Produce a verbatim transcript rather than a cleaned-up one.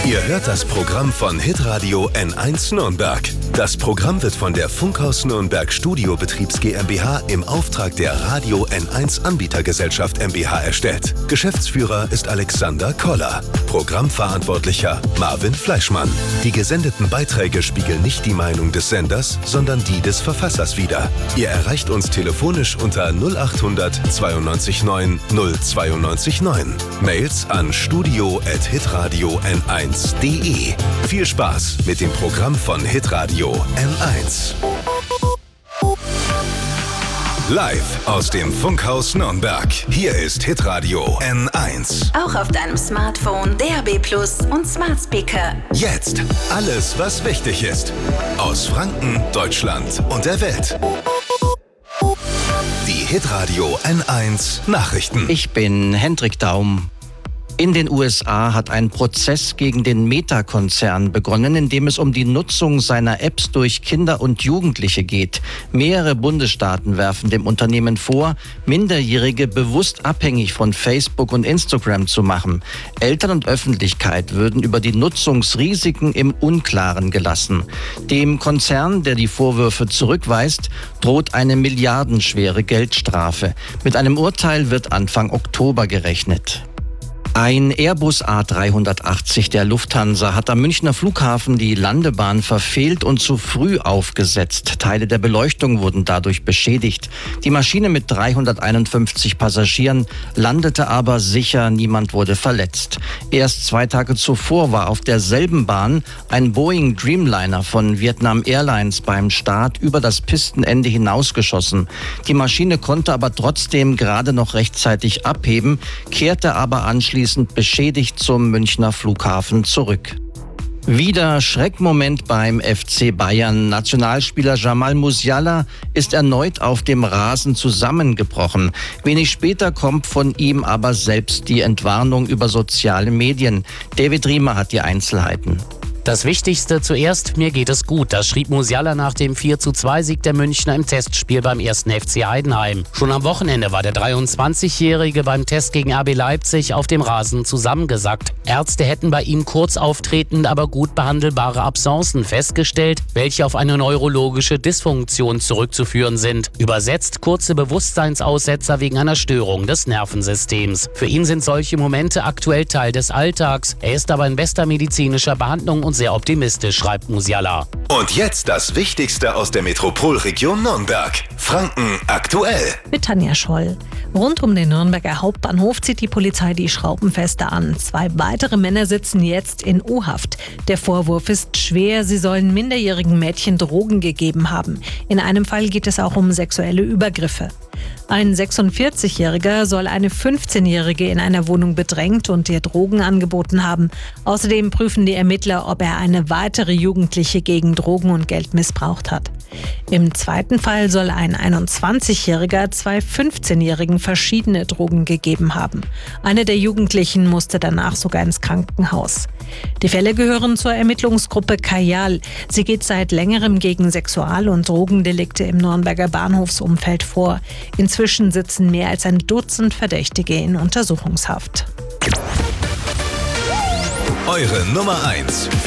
Ihr hört das Programm von Hitradio N eins Nürnberg. Das Programm wird von der Funkhaus Nürnberg Studiobetriebs GmbH im Auftrag der Radio N eins Anbietergesellschaft MbH erstellt. Geschäftsführer ist Alexander Koller. Programmverantwortlicher Marvin Fleischmann. Die gesendeten Beiträge spiegeln nicht die Meinung des Senders, sondern die des Verfassers wider. Ihr erreicht uns telefonisch unter null achthundert zweiundneunzig neun null zweiundneunzig neun. Mails an studio at hitradio n eins punkt de. Viel Spaß mit dem Programm von Hitradio N eins. Live aus dem Funkhaus Nürnberg. Hier ist Hitradio N eins. Auch auf deinem Smartphone, D A B plus und Smart Speaker. Jetzt alles, was wichtig ist. Aus Franken, Deutschland und der Welt. Die Hitradio N eins Nachrichten. Ich bin Hendrik Daum. In den U S A hat ein Prozess gegen den Meta-Konzern begonnen, in dem es um die Nutzung seiner Apps durch Kinder und Jugendliche geht. Mehrere Bundesstaaten werfen dem Unternehmen vor, Minderjährige bewusst abhängig von Facebook und Instagram zu machen. Eltern und Öffentlichkeit würden über die Nutzungsrisiken im Unklaren gelassen. Dem Konzern, der die Vorwürfe zurückweist, droht eine milliardenschwere Geldstrafe. Mit einem Urteil wird Anfang Oktober gerechnet. Ein Airbus A dreihundertachtzig der Lufthansa hat am Münchner Flughafen die Landebahn verfehlt und zu früh aufgesetzt. Teile der Beleuchtung wurden dadurch beschädigt. Die Maschine mit dreihunderteinundfünfzig Passagieren landete aber sicher, niemand wurde verletzt. Erst zwei Tage zuvor war auf derselben Bahn ein Boeing Dreamliner von Vietnam Airlines beim Start über das Pistenende hinausgeschossen. Die Maschine konnte aber trotzdem gerade noch rechtzeitig abheben, kehrte aber anschließend beschädigt zum Münchner Flughafen zurück. Wieder Schreckmoment beim F C Bayern. Nationalspieler Jamal Musiala ist erneut auf dem Rasen zusammengebrochen. Wenig später kommt von ihm aber selbst die Entwarnung über soziale Medien. David Riemer hat die Einzelheiten. Das Wichtigste zuerst, mir geht es gut. Das schrieb Musiala nach dem vier zu zwei Sieg der Münchner im Testspiel beim ersten F C Heidenheim. Schon am Wochenende war der dreiundzwanzigjährige beim Test gegen R B Leipzig auf dem Rasen zusammengesackt. Ärzte hätten bei ihm kurz auftretende, aber gut behandelbare Absencen festgestellt, welche auf eine neurologische Dysfunktion zurückzuführen sind. Übersetzt kurze Bewusstseinsaussetzer wegen einer Störung des Nervensystems. Für ihn sind solche Momente aktuell Teil des Alltags. Er ist aber in bester medizinischer Behandlung und sehr optimistisch, schreibt Musiala. Und jetzt das Wichtigste aus der Metropolregion Nürnberg. Franken aktuell. Mit Tanja Scholl. Rund um den Nürnberger Hauptbahnhof zieht die Polizei die Schrauben fester an. Zwei weitere Männer sitzen jetzt in U-Haft. Der Vorwurf ist schwer, sie sollen minderjährigen Mädchen Drogen gegeben haben. In einem Fall geht es auch um sexuelle Übergriffe. Ein sechsundvierzigjähriger soll eine fünfzehnjährige in einer Wohnung bedrängt und ihr Drogen angeboten haben. Außerdem prüfen die Ermittler, ob er eine weitere Jugendliche gegen Drogen und Geld missbraucht hat. Im zweiten Fall soll ein einundzwanzigjähriger zwei fünfzehnjährigen verschiedene Drogen gegeben haben. Eine der Jugendlichen musste danach sogar ins Krankenhaus. Die Fälle gehören zur Ermittlungsgruppe Kajal. Sie geht seit längerem gegen Sexual- und Drogendelikte im Nürnberger Bahnhofsumfeld vor. Inzwischen sitzen mehr als ein Dutzend Verdächtige in Untersuchungshaft. Eure Nummer eins